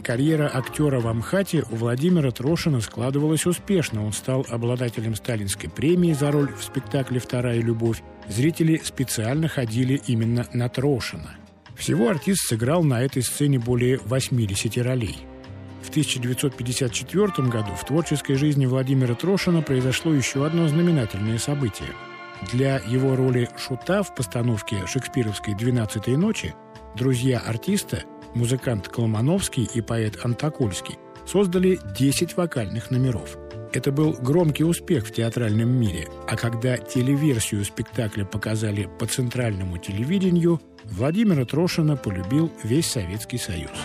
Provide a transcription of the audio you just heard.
Карьера актера в Амхате у Владимира Трошина складывалась успешно. Он стал обладателем сталинской премии за роль в спектакле «Вторая любовь». Зрители специально ходили именно на Трошина. Всего артист сыграл на этой сцене более 80 ролей. В 1954 году в творческой жизни Владимира Трошина произошло еще одно знаменательное событие. Для его роли Шута в постановке шекспировской «12-й ночи» друзья артиста, музыкант Колмановский и поэт Антокольский, создали 10 вокальных номеров. Это был громкий успех в театральном мире, а когда телеверсию спектакля показали по центральному телевидению, Владимира Трошина полюбил весь Советский Союз.